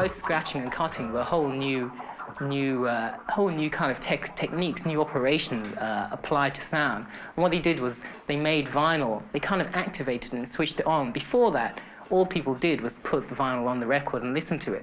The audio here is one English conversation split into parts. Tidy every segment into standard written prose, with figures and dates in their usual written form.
both scratching and cutting were whole new kind of techniques, new operations applied to sound. And what they did was they made vinyl. They kind of activated and switched it on. Before that, all people did was put the vinyl on the record and listen to it.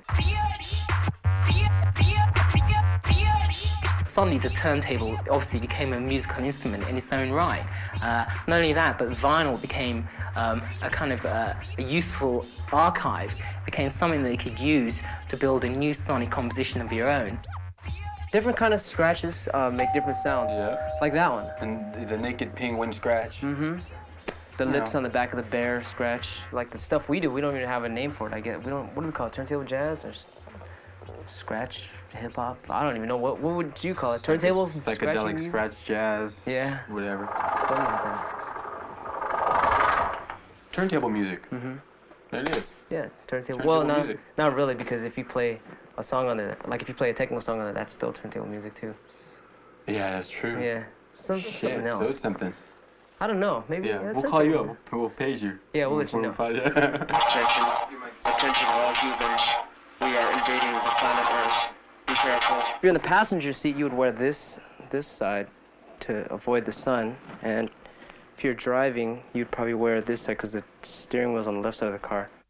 Suddenly, the turntable obviously became a musical instrument in its own right. Not only that, but vinyl became a kind of a useful archive. It became something that you could use to build a new sonic composition of your own. Different kind of scratches make different sounds. Yeah. Like that one. And the naked penguin scratch. Mm-hmm. The lips on the back of the bear scratch. Like the stuff we do, we don't even have a name for it. We don't. What do we call it? Turntable jazz or scratch hip hop? I don't even know. What would you call it? Turntable? Psychedelic scratch jazz. Yeah. Whatever. Something like that. Turntable music. Mm-hmm. It is. Yeah, turntable. Turntable Well, music. not really, because if you play a song on it, like if you play a techno song on it, that's still turntable music too. Yeah, that's true. Yeah. Something else. So it's something. I don't know. Maybe. Yeah, we'll call you up. We'll page you. Yeah, we'll let you know. Attention, all humans. We are invading the planet Earth. Be careful. If you're in the passenger seat, you would wear this side to avoid the sun, and if you're driving, you'd probably wear this side because the steering wheel's on the left side of the car.